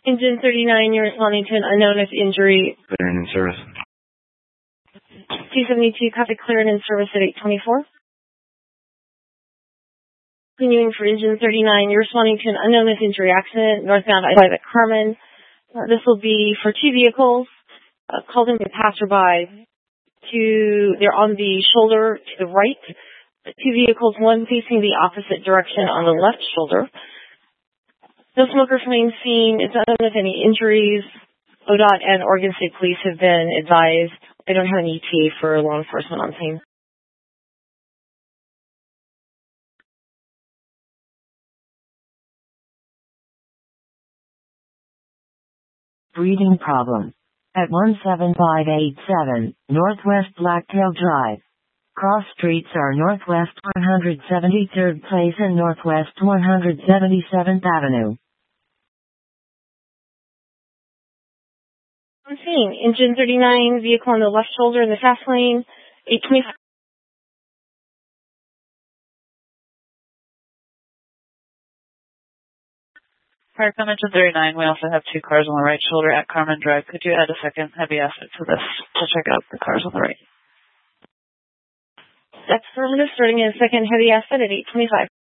Engine 39, you're responding to an unknown with injury. Clearing in service. 272, copy, clearing in service at 824. Continuing for engine 39, you're responding to an unknown with injury accident, northbound I-5 at Carmen. This will be for two vehicles, called in a passerby. They're on the shoulder to the right. Two vehicles, one facing the opposite direction on the left shoulder. No smoker fleeing scene. It's unknown with any injuries. ODOT and Oregon State Police have been advised. They don't have an ETA for law enforcement on scene. Breathing problem. At 17587, Northwest Blacktail Drive. Cross streets are Northwest 173rd Place and Northwest 177th Avenue. On scene, engine 39, vehicle on the left shoulder in the fast lane, 825. Fire come engine 39, we also have two cars on the right shoulder at Carmen Drive. Could you add a second heavy asset to this to check out the cars on the right? That's affirmative, starting in a second heavy asset at 825.